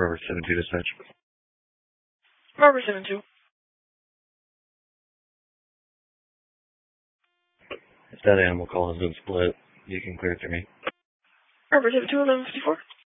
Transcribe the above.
Robert 72 dispatch. Robert 72. If that animal call has been split, you can clear it through me. Robert 72, 1154.